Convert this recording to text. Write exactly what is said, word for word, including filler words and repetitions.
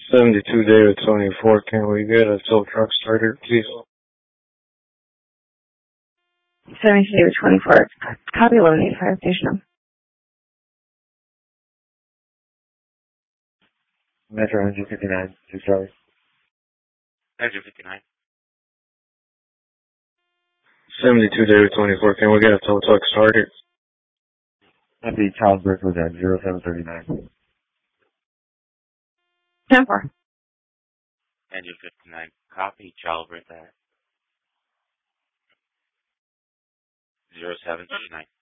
seventy-two David twenty-four, can we get a tow truck starter, please? seventy-two David twenty-four, copy eleven eight fire station. Metro engine fifty-nine, two Charlie. Engine fifty-nine. seventy-two David twenty-four, can we get a tow truck starter? Copy Charles Birth was at zero seven thirty-nine. ten four. Engine fifty-nine. Copy Charles Birth at zero seven thirty-nine.